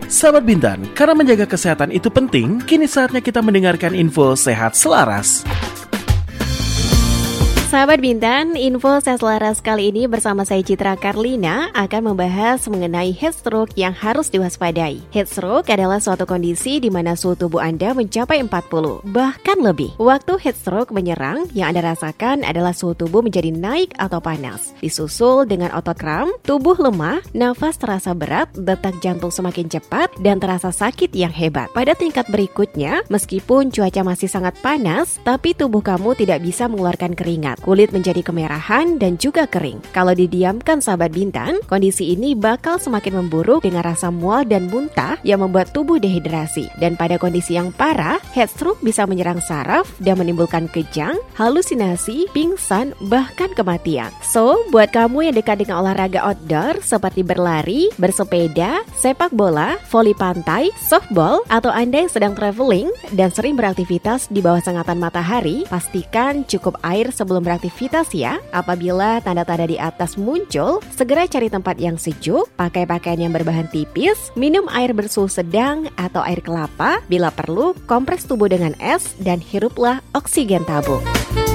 Sahabat Bintan, karena menjaga kesehatan itu penting, kini saatnya kita mendengarkan info sehat selaras. Sahabat Bintan, info Sehat Selaras kali ini bersama saya Citra Karlina akan membahas mengenai heat stroke yang harus diwaspadai. Heat stroke adalah suatu kondisi di mana suhu tubuh Anda mencapai 40, bahkan lebih. Waktu heat stroke menyerang, yang Anda rasakan adalah suhu tubuh menjadi naik atau panas. Disusul dengan otot kram, tubuh lemah, nafas terasa berat, detak jantung semakin cepat, dan terasa sakit yang hebat. Pada tingkat berikutnya, meskipun cuaca masih sangat panas, tapi tubuh kamu tidak bisa mengeluarkan keringat. Kulit menjadi kemerahan dan juga kering. Kalau didiamkan sahabat Bintan, kondisi ini bakal semakin memburuk dengan rasa mual dan muntah yang membuat tubuh dehidrasi. Dan pada kondisi yang parah, heat stroke bisa menyerang saraf dan menimbulkan kejang, halusinasi, pingsan, bahkan kematian. So, buat kamu yang dekat dengan olahraga outdoor seperti berlari, bersepeda, sepak bola, voli pantai, softball, atau Anda yang sedang traveling dan sering beraktivitas di bawah sengatan matahari, pastikan cukup air sebelum beraktivitas ya. Apabila tanda-tanda di atas muncul, segera cari tempat yang sejuk, pakai pakaian yang berbahan tipis, minum air bersuhu sedang atau air kelapa, bila perlu kompres tubuh dengan es dan hiruplah oksigen tabung.